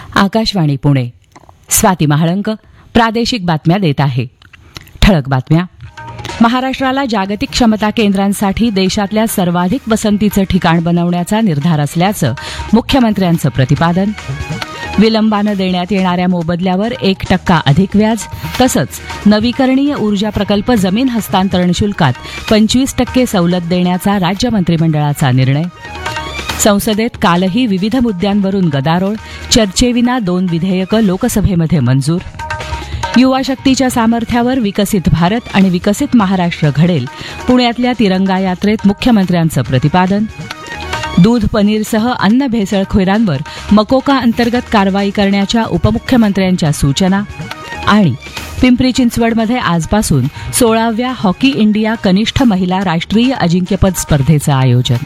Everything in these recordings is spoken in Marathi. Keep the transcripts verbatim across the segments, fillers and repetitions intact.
आकाशवाणी पुणे. स्वाती महाळंक प्रादेशिक बातम्या देत आहे. ठळक बातम्या. महाराष्ट्राला जागतिक क्षमता केंद्रांसाठी देशातल्या सर्वाधिक पसंतीचं ठिकाण बनवण्याचा निर्धार असल्याचं मुख्यमंत्र्यांचं प्रतिपादन. विलंबानं देण्यात येणाऱ्या मोबदल्यावर एक टक्का अधिक व्याज तसंच नवीकरणीय ऊर्जा प्रकल्प जमीन हस्तांतरण शुल्कात पंचवीस टक्के सवलत देण्याचा राज्य मंत्रिमंडळाचा निर्णय. संसदेत कालही विविध मुद्द्यांवरून गदारोळ. चर्चेविना दोन विधेयकं लोकसभेमध्ये मंजूर. युवा शक्तीच्या सामर्थ्यावर विकसित भारत आणि विकसित महाराष्ट्र घडेल. पुण्यातल्या तिरंगा यात्रेत मुख्यमंत्र्यांचं प्रतिपादन. दूध पनीरसह अन्न भेसळखोरांवर मकोका अंतर्गत कारवाई करण्याच्या उपमुख्यमंत्र्यांच्या सूचना. आणि पिंपरी चिंचवडमध्ये आजपासून सोळाव्या हॉकी इंडिया कनिष्ठ महिला राष्ट्रीय अजिंक्यपद स्पर्धेचं आयोजन.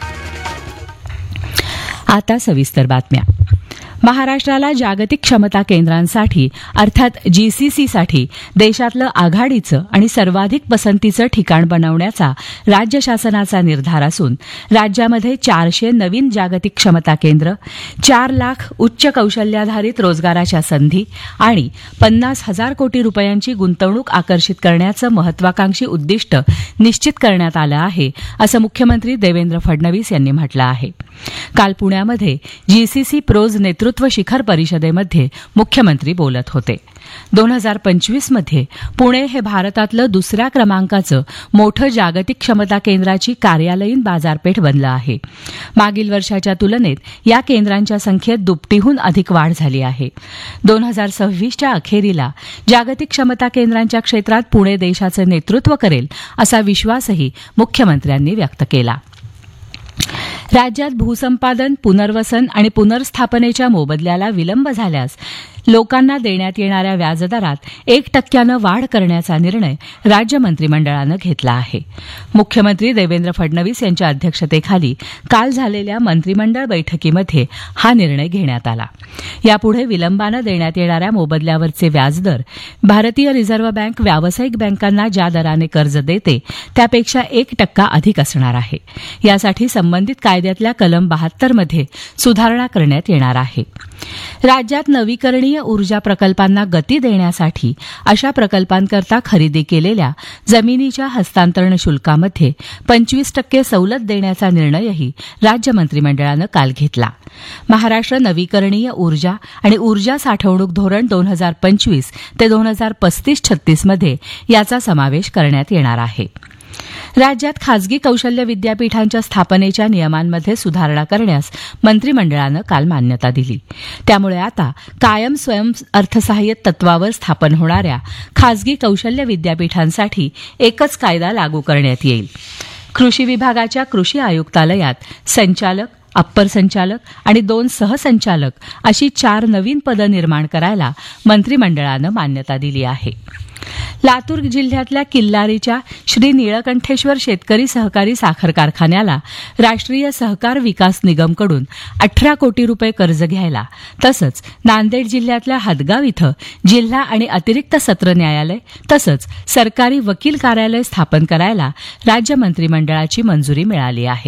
आता सविस्तर बातम्या. महाराष्ट्राला जागतिक क्षमता केंद्रांसाठी अर्थात जीसीसीसाठी देशातलं आघाडीचं आणि सर्वाधिक पसंतीचं ठिकाण बनवण्याचा राज्य शासनाचा निर्धार असून राज्यामध्ये चारशे नवीन जागतिक क्षमता केंद्र, चार लाख उच्च कौशल्याधारित रोजगाराच्या संधी आणि पन्नास हजार कोटी रुपयांची गुंतवणूक आकर्षित करण्याचं महत्वाकांक्षी उद्दिष्ट निश्चित करण्यात आलं आहे असं मुख्यमंत्री देवेंद्र फडणवीस यांनी म्हटलं आहे. काल पुण्यामध्ये जीसीसी प्रोज नेतृत्व शिखर परिषदेमध्ये मुख्यमंत्री बोलत होते. दोन हजार पंचवीस मध्ये पुणे हे भारतातलं दुसऱ्या क्रमांकाचं मोठं जागतिक क्षमता केंद्राची कार्यालयीन बाजारपेठ बनलं आहे. मागील वर्षाच्या तुलनेत या केंद्रांच्या संख्येत दुपटीहून अधिक वाढ झाली आहे. दोन हजार सव्वीसच्या अखेरीला जागतिक क्षमता केंद्रांच्या क्षेत्रात पुणे देशाचं नेतृत्व करेल असा विश्वासही मुख्यमंत्र्यांनी व्यक्त केला. राज्यात भूसंपादन, पुनर्वसन आणि पुनर्स्थापनेच्या मोबदल्याला विलंब झाल्यास लोकांना देण्यात येणाऱ्या व्याजदरात एक टक्क्यानं वाढ करण्याचा निर्णय राज्य मंत्रिमंडळानं घेतला आहे. मुख्यमंत्री देवेंद्र फडणवीस यांच्या अध्यक्षतेखाली काल झालेल्या मंत्रिमंडळ बैठकीमध्ये हा निर्णय घेण्यात आला. यापुढे विलंबानं देण्यात येणाऱ्या मोबदल्यावरचे व्याजदर भारतीय रिझर्व्ह बँक व्यावसायिक बँकांना ज्या दराने कर्ज देते त्यापेक्षा एक टक्का अधिक असणार आहे. यासाठी संबंधित कायद्यातल्या कलम बहात्तर मध्ये सुधारणा करण्यात येणार आहे. राज्यात नवीकरणीय ऊर्जा प्रकल्पांना गती देण्यासाठी अशा प्रकल्पांकरता खरेदी केलेल्या जमिनीच्या हस्तांतरण शुल्कामध्ये पंचवीस टक्के सवलत देण्याचा निर्णयही राज्य मंत्रिमंडळानं काल घेतला. महाराष्ट्र नवीकरणीय ऊर्जा आणि ऊर्जा साठवणूक धोरण दोन हजार पंचवीस ते दोन हजार पस्तीस छत्तीस मध्ये याचा समावेश करण्यात येणार आहे. राज्यात खासगी कौशल्य विद्यापीठांच्या स्थापनेच्या नियमांमध्ये सुधारणा करण्यास मंत्रिमंडळानं काल मान्यता दिली. त्यामुळे आता कायम स्वयं अर्थसहाय्य तत्वावर स्थापन होणाऱ्या खासगी कौशल्य विद्यापीठांसाठी एकच कायदा लागू करण्यात येईल. कृषी विभागाच्या कृषी आयुक्तालयात संचालक, अप्पर संचालक आणि दोन सहसंचालक अशी चार नवीन पदं निर्माण करायला मंत्रिमंडळानं मान्यता दिली आहे. लातूर जिल्ह्यातल्या किल्लारीच्या श्री निळकंठेश्वर शेतकरी सहकारी साखर कारखान्याला राष्ट्रीय सहकार विकास निगमकडून अठरा कोटी रुपये कर्ज घ्यायला तसंच नांदेड जिल्ह्यातल्या हदगाव इथं जिल्हा आणि अतिरिक्त सत्र न्यायालय तसंच सरकारी वकील कार्यालय स्थापन करायला राज्य मंत्रिमंडळाची मंजुरी मिळाली आहे.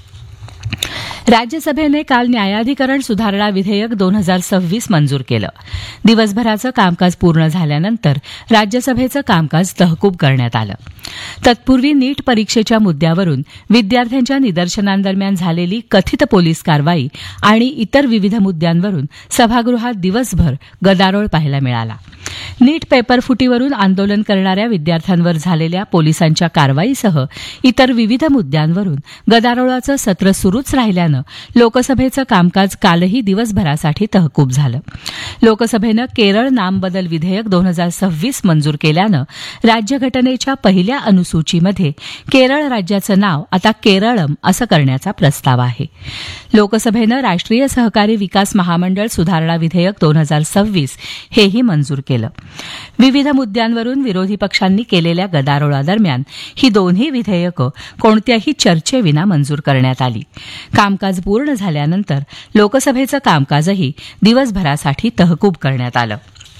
राज्यसभेने काल न्यायाधिकरण सुधारणा विधेयक दोन हजार सव्वीस मंजूर केलं. दिवसभराचं कामकाज पूर्ण झाल्यानंतर राज्यसभेचं कामकाज तहकूब करण्यात आलं. तत्पूर्वी नीट परीक्षेच्या मुद्द्यावरून विद्यार्थ्यांच्या निदर्शनांदरम्यान झालेली कथित पोलीस कारवाई आणि इतर विविध मुद्द्यांवरून सभागृहात दिवसभर गदारोळ पाहायला मिळाला. नीट पेपरफुटीवरून आंदोलन करणाऱ्या विद्यार्थ्यांवर झालेल्या पोलिसांच्या कारवाईसह इतर विविध मुद्द्यांवरून गदारोळाचं सत्र सुरूच राहिल्यानं लोकसभेचं कामकाज कालही दिवसभरासाठी तहकूब झालं. लोकसभेनं केरळ नामबदल विधेयक दोन हजार सव्वीस मंजूर केल्यानं राज्यघटनेच्या पहिल्या अनुसूचीमध्ये केरळ राज्याचं नाव आता केरळम असं करण्याचा प्रस्ताव आहे. लोकसभेनं राष्ट्रीय सहकारी विकास महामंडळ सुधारणा विधेयक दोन हजार सव्वीस हेही मंजूर केलं. विविध मुद्द्यांवरून विरोधी पक्षांनी केलेल्या गदारोळादरम्यान ही दोन्ही विधेयकं कोणत्याही चर्चेविना मंजूर करण्यात आली. कामकाज पूर्ण झाल्यानंतर लोकसभेचं कामकाजही दिवसभरासाठी तहकूब करण्यात आलं.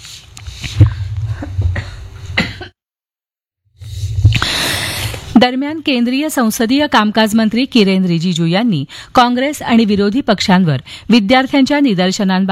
दरम्यान केंद्रीय संसदीय कामकाज मंत्री किरेन रिजिजू यांनी काँग्रेस आणि विरोधी पक्षांवर विद्यार्थ्यांच्या निदर्शनांबाबत